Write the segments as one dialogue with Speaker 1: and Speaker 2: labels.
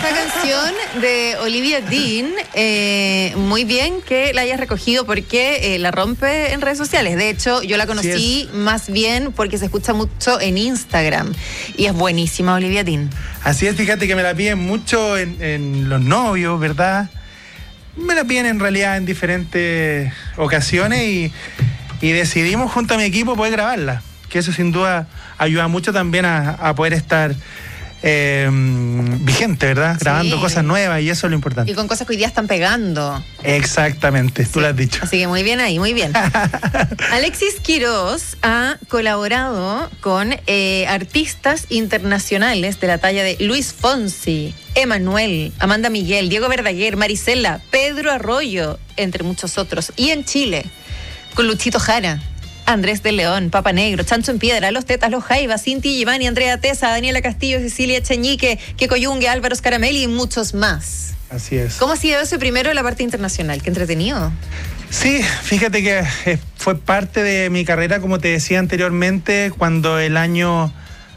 Speaker 1: esta canción de Olivia Dean, muy bien que la hayas recogido porque la rompe en redes sociales. De hecho, yo la conocí más bien porque se escucha mucho en Instagram. Y es buenísima Olivia Dean.
Speaker 2: Así es, fíjate que me la piden mucho en los novios, ¿verdad? Me la piden en realidad en diferentes ocasiones y decidimos junto a mi equipo poder grabarla. Que eso sin duda ayuda mucho también a poder estar vigente, ¿verdad? Sí. Grabando cosas nuevas y eso es lo importante.
Speaker 1: Y con cosas que hoy día están pegando.
Speaker 2: Exactamente, tú lo has dicho.
Speaker 1: Así que muy bien ahí, muy bien. Alexis Quiroz ha colaborado con artistas internacionales de la talla de Luis Fonsi, Emanuel, Amanda Miguel, Diego Verdaguer, Marisela, Pedro Arroyo, entre muchos otros. Y en Chile, con Luchito Jara, Andrés de León, Papa Negro, Chancho en Piedra, Los Tetas, Los Jaivas, Cinti Giovanni, Andrea Tesa, Daniela Castillo, Cecilia Cheñique, Keko Yungue, Álvaro Scaramelli y muchos más.
Speaker 2: Así es.
Speaker 1: ¿Cómo ha sido eso primero en la parte internacional? Qué entretenido.
Speaker 2: Sí, fíjate que fue parte de mi carrera, como te decía anteriormente, cuando el año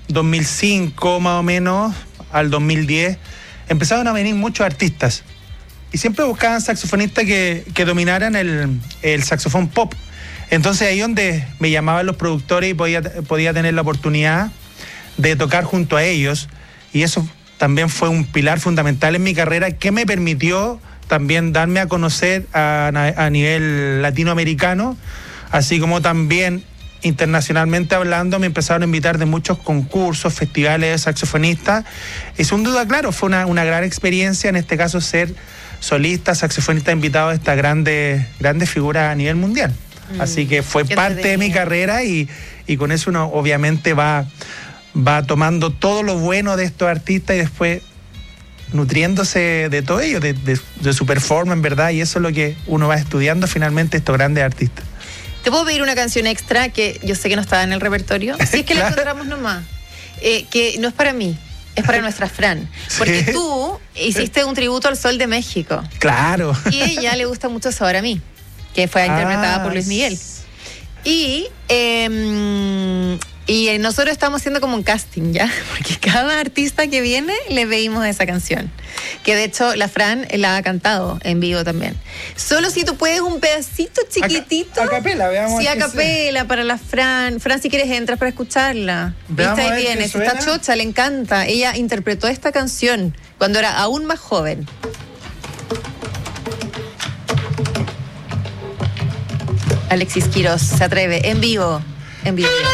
Speaker 2: 2005 más o menos, al 2010, empezaron a venir muchos artistas. Y siempre buscaban saxofonistas que dominaran el saxofón pop. Entonces ahí donde me llamaban los productores y podía tener la oportunidad de tocar junto a ellos. Y eso también fue un pilar fundamental en mi carrera que me permitió también darme a conocer a nivel latinoamericano, así como también internacionalmente hablando me empezaron a invitar de muchos concursos, festivales de saxofonistas. Y sin duda, claro, fue una gran experiencia, en este caso ser solista, saxofonista invitado a estas grandes figuras a nivel mundial. Así que fue parte de mi carrera y con eso uno obviamente va tomando todo lo bueno de estos artistas y después nutriéndose de todo ello, de su performance, ¿verdad? Y eso es lo que uno va estudiando finalmente estos grandes artistas.
Speaker 1: ¿Te puedo pedir una canción extra que yo sé que no estaba en el repertorio? Si es que la encontramos nomás. Que no es para mí, es para nuestra Fran. Porque tú hiciste un tributo al Sol de México.
Speaker 2: Claro.
Speaker 1: Y a ella le gusta mucho Sabor a mí, que fue interpretada por Luis Miguel. Y nosotros estamos haciendo como un casting, ¿ya? Porque cada artista que viene le pedimos esa canción. Que de hecho la Fran la ha cantado en vivo también. Solo si tú puedes un pedacito chiquitito.
Speaker 2: A capela, veamos.
Speaker 1: Sí, a capela para la Fran. Fran, si quieres entras para escucharla. Viste, ahí viene. Está chocha, le encanta. Ella interpretó esta canción cuando era aún más joven. Alexis Quiroz se atreve en vivo.